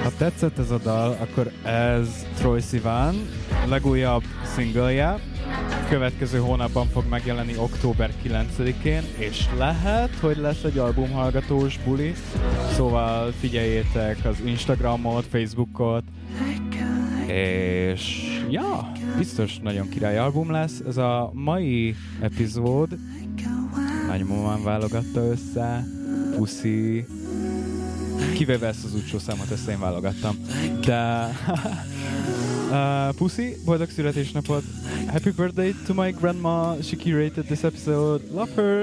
Ha tetszett ez a dal, akkor ez Troye Sivan legújabb singleje. Következő hónapban fog megjelenni október 9-én, és lehet, hogy lesz egy albumhallgatós buli, szóval figyeljétek az Instagramot, Facebookot, és ja, biztos nagyon király album lesz. Ez a mai epizód nagymamám válogatta össze, Puszi, kivéve ezt az utcsó számot, ezt én válogattam. De Puszi, boldog születésnapot! Happy birthday to my grandma, she curated this episode. Love her!